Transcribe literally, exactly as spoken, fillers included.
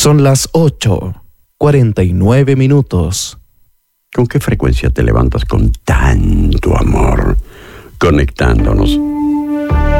Son las ocho, cuarenta y nueve minutos. ¿Con qué frecuencia te levantas con tanto amor, conectándonos